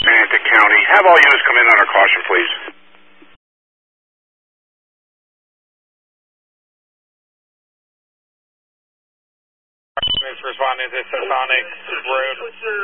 Atlantic County. Have all units come in under caution, please. Responding to Sonic Road.